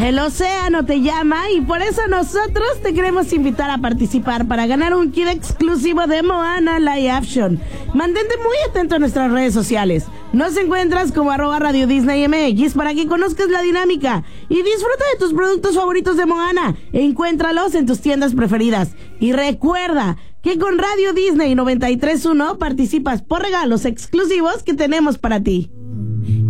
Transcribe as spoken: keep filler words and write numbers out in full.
El océano te llama y por eso nosotros te queremos invitar a participar para ganar un kit exclusivo de Moana Live Action. Mantente muy atento a nuestras redes sociales. Nos encuentras como arroba Radio Disney M X para que conozcas la dinámica y disfruta de tus productos favoritos de Moana. Encuéntralos en tus tiendas preferidas. Y recuerda que con Radio Disney noventa y tres punto uno participas por regalos exclusivos que tenemos para ti.